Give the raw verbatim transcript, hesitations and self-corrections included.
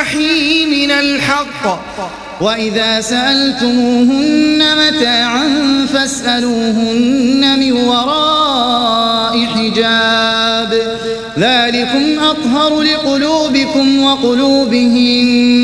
يستحيي من الحق وإذا سألتموهن متاعا فاسألوهن من وراء حجاب ذلكم أطهر لقلوبكم وقلوبهن